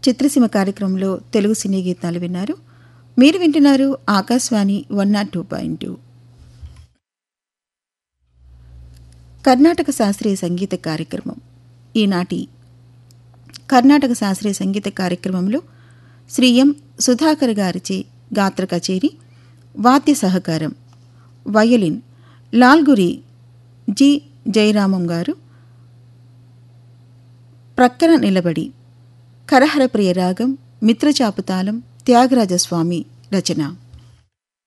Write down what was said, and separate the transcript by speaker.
Speaker 1: చిత్రసీమ కార్యక్రమంలో తెలుగు సినీ గీతాలు విన్నారు. మీరు వింటున్నారు ఆకాశవాణి 102.2. కర్ణాటక శాస్త్రీయ సంగీత కార్యక్రమం. ఈనాటి కర్ణాటక శాస్త్రీయ సంగీత కార్యక్రమంలో శ్రీ ఎం సుధాకర్ గారిచే గాత్ర కచేరీ, వాద్య సహకారం, వయలిన్ లాల్గురి జి జయరామం గారు, ప్రక్కన నిలబడి కరహరప్రియ రాగం మిత్రచాపుతాళం త్యాగరాజస్వామి రచన.